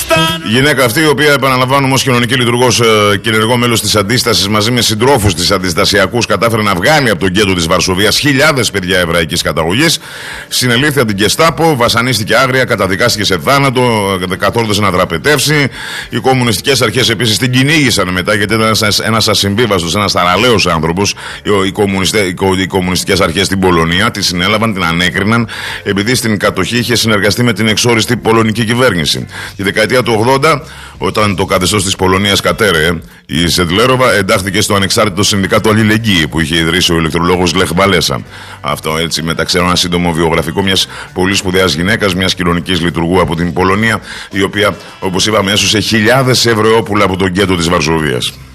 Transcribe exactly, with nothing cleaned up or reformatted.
Η γυναίκα αυτή, η οποία επαναλαμβάνουμε ως κοινωνική λειτουργός και ενεργό μέλος της αντίστασης μαζί με συντρόφους της αντιστασιακούς, κατάφερε να βγάλει από τον γκέτο της Βαρσοβίας χιλιάδες παιδιά εβραϊκής καταγωγής. Συνελήφθη από την Γκεστάπο, βασανίστηκε άγρια, καταδικάστηκε σε θάνατο, κατόρθωσε να δραπετεύσει. Οι κομμουνιστικές αρχές επίσης την κυνήγησαν μετά, γιατί ήταν ένας ασυμβίβαστος, ένας θαραλέος άνθρωπος. Οι, οι κομμουνιστικές αρχές στην Πολωνία τη συνέλαβαν, την ανέκριναν, επειδή στην κατοχή είχε συνεργαστεί με την εξόριστη πολωνική κυβέρνηση. Τη δεκαετία του ογδόντα, όταν το καθεστώς της Πολωνίας κατέρεε, η Σεντλέροβα εντάχθηκε στο ανεξάρτητο συνδικάτο Αλληλεγγύη που είχε ιδρύσει ο ηλεκτρολόγος Λεχ Βαλέσα. Αυτό έτσι μεταξύ ένα σύντομο βιογραφικό μιας πολύ σπουδαίας γυναίκας, μιας κοινωνικής λειτουργού από την Πολωνία, η οποία, όπως είπαμε, έσωσε χιλιάδες Εβραιόπουλα από τον γκέτο της Βαρσοβίας.